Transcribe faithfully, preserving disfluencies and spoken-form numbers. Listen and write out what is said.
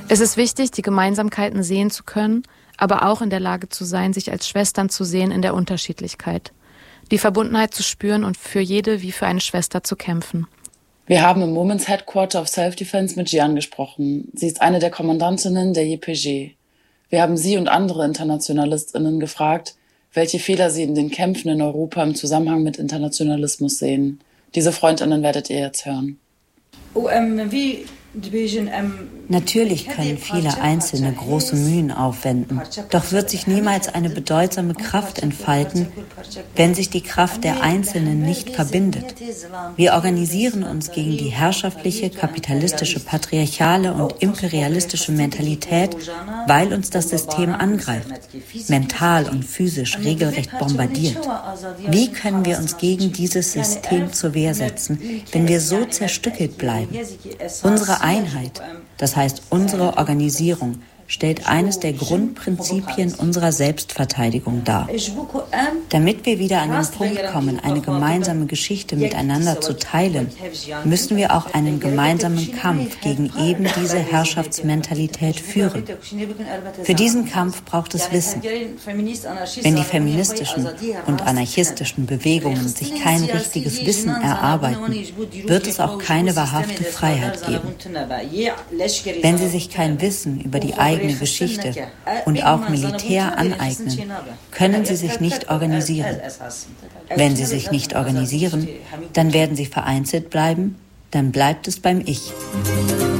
Es ist wichtig, die Gemeinsamkeiten sehen zu können, aber auch in der Lage zu sein, sich als Schwestern zu sehen in der Unterschiedlichkeit. Die Verbundenheit zu spüren und für jede wie für eine Schwester zu kämpfen. Wir haben im Women's Headquarter of Self-Defense mit Jian gesprochen. Sie ist eine der Kommandantinnen der J P G. Wir haben sie und andere InternationalistInnen gefragt, welche Fehler sie in den Kämpfen in Europa im Zusammenhang mit Internationalismus sehen. Diese FreundInnen werdet ihr jetzt hören. Oh, ähm, wie Natürlich können viele Einzelne große Mühen aufwenden, doch wird sich niemals eine bedeutsame Kraft entfalten, wenn sich die Kraft der Einzelnen nicht verbindet. Wir organisieren uns gegen die herrschaftliche, kapitalistische, patriarchale und imperialistische Mentalität, weil uns das System angreift, mental und physisch regelrecht bombardiert. Wie können wir uns gegen dieses System zur Wehr setzen, wenn wir so zerstückelt bleiben? Unsere Einheit, das heißt unsere Organisierung, stellt eines der Grundprinzipien unserer Selbstverteidigung dar. Damit wir wieder an den Punkt kommen, eine gemeinsame Geschichte miteinander zu teilen, müssen wir auch einen gemeinsamen Kampf gegen eben diese Herrschaftsmentalität führen. Für diesen Kampf braucht es Wissen. Wenn die feministischen und anarchistischen Bewegungen sich kein richtiges Wissen erarbeiten, wird es auch keine wahrhafte Freiheit geben. Wenn sie sich kein Wissen über die eigene Geschichte und auch Militär aneignen, können sie sich nicht organisieren. Wenn sie sich nicht organisieren, dann werden sie vereinzelt bleiben, dann bleibt es beim Ich.